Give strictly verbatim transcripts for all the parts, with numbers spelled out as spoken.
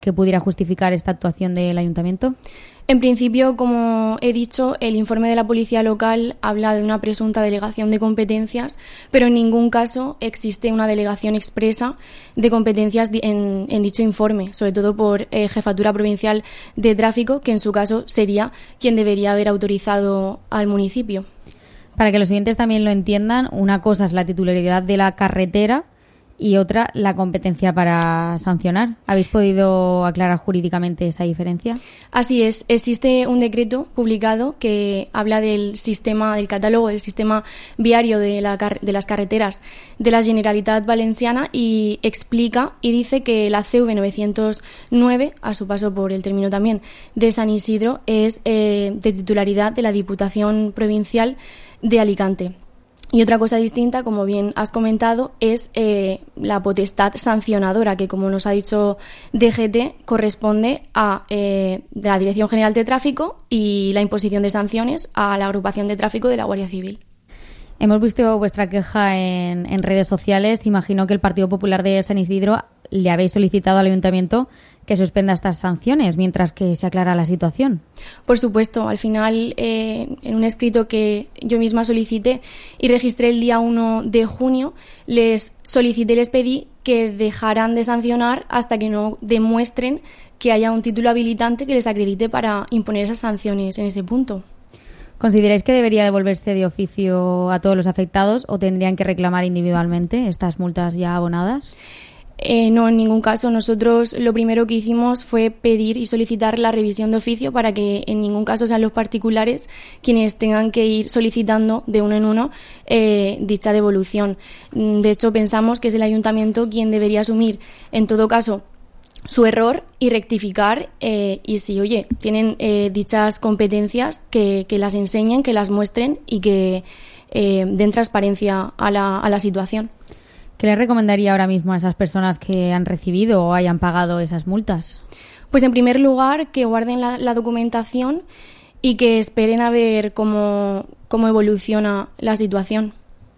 que pudiera justificar esta actuación del ayuntamiento? En principio, como he dicho, el informe de la policía local habla de una presunta delegación de competencias, pero en ningún caso existe una delegación expresa de competencias en, en dicho informe, sobre todo por eh, Jefatura Provincial de Tráfico, que en su caso sería quien debería haber autorizado al municipio. Para que los oyentes también lo entiendan, una cosa es la titularidad de la carretera y otra la competencia para sancionar. ¿Habéis podido aclarar jurídicamente esa diferencia? Así es. Existe un decreto publicado que habla del sistema, del catálogo del sistema viario de, la, de las carreteras de la Generalitat Valenciana y explica y dice que la C V novecientos nueve, a su paso por el término también de San Isidro, es eh, de titularidad de la Diputación Provincial de Alicante. Y otra cosa distinta, como bien has comentado, es eh, la potestad sancionadora, que como nos ha dicho D G T, corresponde a eh, la Dirección General de Tráfico y la imposición de sanciones a la Agrupación de Tráfico de la Guardia Civil. Hemos visto vuestra queja en, en redes sociales. Imagino que el Partido Popular de San Isidro le habéis solicitado al Ayuntamiento que suspenda estas sanciones mientras que se aclara la situación. Por supuesto, al final, eh, en un escrito que yo misma solicité y registré el día uno de junio, les solicité y les pedí que dejaran de sancionar hasta que no demuestren que haya un título habilitante que les acredite para imponer esas sanciones en ese punto. ¿Consideráis que debería devolverse de oficio a todos los afectados o tendrían que reclamar individualmente estas multas ya abonadas? Eh, no, en ningún caso. Nosotros lo primero que hicimos fue pedir y solicitar la revisión de oficio para que en ningún caso sean los particulares quienes tengan que ir solicitando de uno en uno eh, dicha devolución. De hecho, pensamos que es el ayuntamiento quien debería asumir, en todo caso, su error y rectificar eh, y si, oye, tienen eh, dichas competencias, que, que las enseñen, que las muestren y que eh, den transparencia a la, a la situación. ¿Qué le recomendaría ahora mismo a esas personas que han recibido o hayan pagado esas multas? Pues en primer lugar, que guarden la, la documentación y que esperen a ver cómo, cómo evoluciona la situación.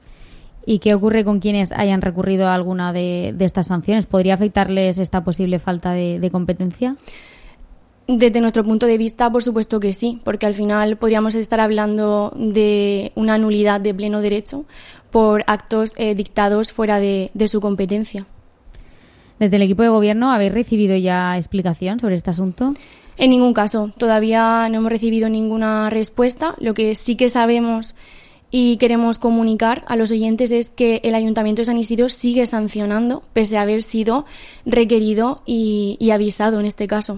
¿Y qué ocurre con quienes hayan recurrido a alguna de, de estas sanciones? ¿Podría afectarles esta posible falta de, de competencia? Desde nuestro punto de vista, por supuesto que sí, porque al final podríamos estar hablando de una nulidad de pleno derecho por actos eh, dictados fuera de, de su competencia. ¿Desde el equipo de gobierno habéis recibido ya explicación sobre este asunto? En ningún caso. Todavía no hemos recibido ninguna respuesta. Lo que sí que sabemos y queremos comunicar a los oyentes es que el Ayuntamiento de San Isidro sigue sancionando, pese a haber sido requerido y, y avisado en este caso.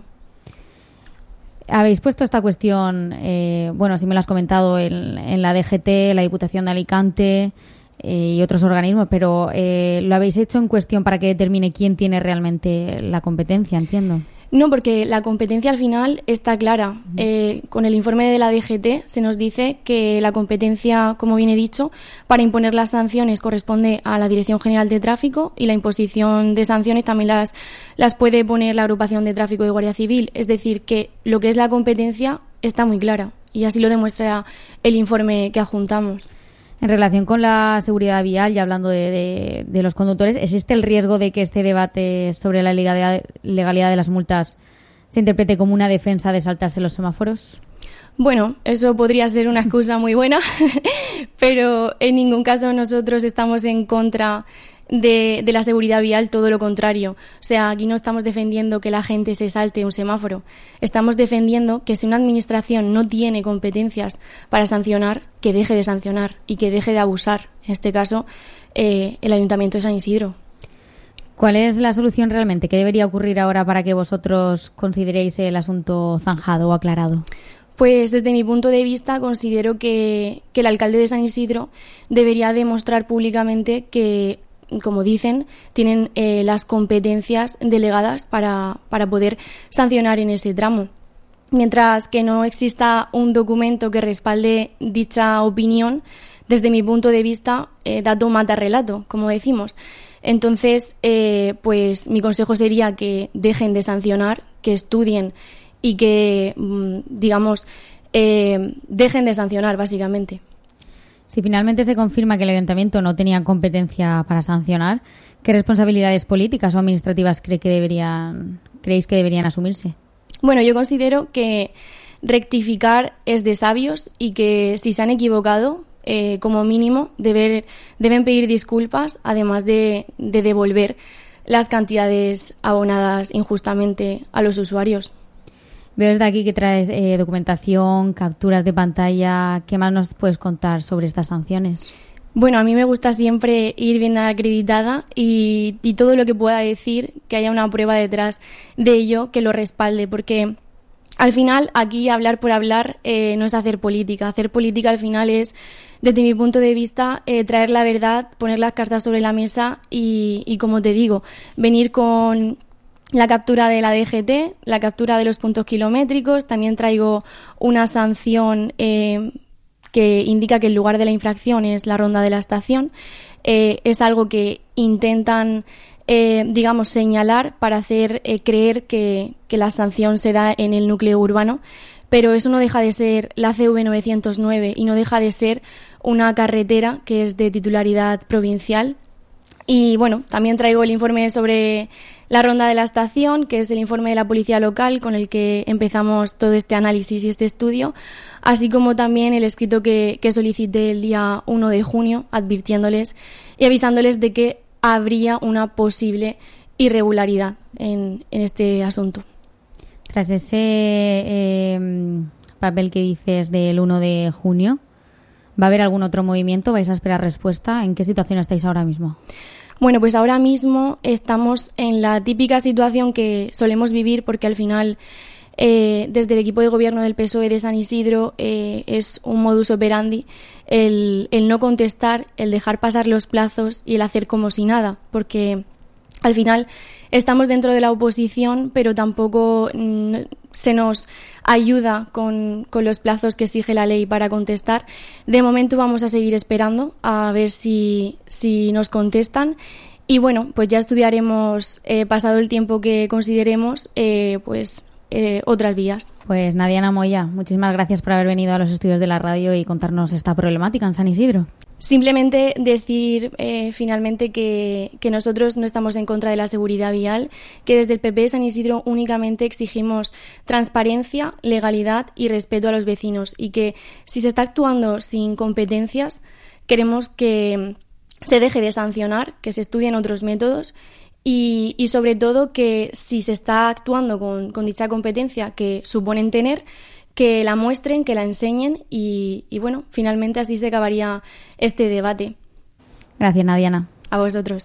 Habéis puesto esta cuestión, eh, bueno, sí me lo has comentado, en, en la D G T, la Diputación de Alicante eh, y otros organismos, pero eh, lo habéis hecho en cuestión para que determine quién tiene realmente la competencia, entiendo. No, porque la competencia al final está clara. Uh-huh. Eh, con el informe de la D G T se nos dice que la competencia, como bien he dicho, para imponer las sanciones corresponde a la Dirección General de Tráfico y la imposición de sanciones también las, las puede poner la Agrupación de Tráfico de Guardia Civil. Es decir, que lo que es la competencia está muy clara y así lo demuestra el informe que adjuntamos. En relación con la seguridad vial y hablando de, de, de los conductores, ¿existe el riesgo de que este debate sobre la legalidad, legalidad de las multas se interprete como una defensa de saltarse los semáforos? Bueno, eso podría ser una excusa muy buena, pero en ningún caso nosotros estamos en contra de, de la seguridad vial, todo lo contrario. O sea, aquí no estamos defendiendo que la gente se salte un semáforo. Estamos defendiendo que si una administración no tiene competencias para sancionar, que deje de sancionar y que deje de abusar. En este caso, eh, el Ayuntamiento de San Isidro. ¿Cuál es la solución realmente? ¿Qué debería ocurrir ahora para que vosotros consideréis el asunto zanjado o aclarado? Pues desde mi punto de vista considero que, que el alcalde de San Isidro debería demostrar públicamente que, como dicen, tienen eh, las competencias delegadas para, para poder sancionar en ese tramo. Mientras que no exista un documento que respalde dicha opinión, desde mi punto de vista, eh, dato mata relato, como decimos. Entonces, eh, pues mi consejo sería que dejen de sancionar, que estudien y que, digamos, eh, dejen de sancionar, básicamente. Si finalmente se confirma que el Ayuntamiento no tenía competencia para sancionar, ¿qué responsabilidades políticas o administrativas cree que deberían, creéis que deberían asumirse? Bueno, yo considero que rectificar es de sabios y que si se han equivocado, eh, como mínimo, deber, deben pedir disculpas, además de, de devolver las cantidades abonadas injustamente a los usuarios. Veo desde aquí que traes eh, documentación, capturas de pantalla. ¿Qué más nos puedes contar sobre estas sanciones? Bueno, a mí me gusta siempre ir bien acreditada y, y todo lo que pueda decir, que haya una prueba detrás de ello que lo respalde, porque al final aquí hablar por hablar eh, no es hacer política. Hacer política al final es, desde mi punto de vista, eh, traer la verdad, poner las cartas sobre la mesa y, y, como te digo, venir con la captura de la D G T, la captura de los puntos kilométricos. También traigo una sanción eh, que indica que el lugar de la infracción es la ronda de la estación. Eh, es algo que intentan, eh, digamos, señalar para hacer eh, creer que, que la sanción se da en el núcleo urbano, pero eso no deja de ser la C V novecientos nueve y no deja de ser una carretera que es de titularidad provincial. Y bueno, también traigo el informe sobre la ronda de la estación, que es el informe de la policía local con el que empezamos todo este análisis y este estudio, así como también el escrito que, que solicité el día uno de junio, advirtiéndoles y avisándoles de que habría una posible irregularidad en, en este asunto. Tras ese eh, papel que dices del uno de junio, ¿va a haber algún otro movimiento? ¿Vais a esperar respuesta? ¿En qué situación estáis ahora mismo? Bueno, pues ahora mismo estamos en la típica situación que solemos vivir, porque al final eh, desde el equipo de gobierno del P S O E de San Isidro eh, es un modus operandi el, el no contestar, el dejar pasar los plazos y el hacer como si nada, porque al final estamos dentro de la oposición, pero tampoco mm, se nos ayuda con, con los plazos que exige la ley para contestar. De momento vamos a seguir esperando a ver si, si nos contestan. Y bueno, pues ya estudiaremos, eh, pasado el tiempo que consideremos, eh, pues eh, otras vías. Pues Nadiana Moya, muchísimas gracias por haber venido a los estudios de la radio y contarnos esta problemática en San Isidro. Simplemente decir eh, finalmente que, que nosotros no estamos en contra de la seguridad vial, que desde el P P de San Isidro únicamente exigimos transparencia, legalidad y respeto a los vecinos, y que si se está actuando sin competencias, queremos que se deje de sancionar, que se estudien otros métodos y, y sobre todo que si se está actuando con, con dicha competencia que suponen tener, que la muestren, que la enseñen y, y bueno, finalmente así se acabaría este debate. Gracias, Nadiana. A vosotros.